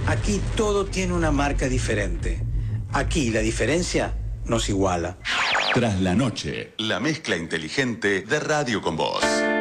Aquí todo tiene una marca diferente. Aquí la diferencia nos iguala. Tras la noche, la mezcla inteligente de Radio con Vos.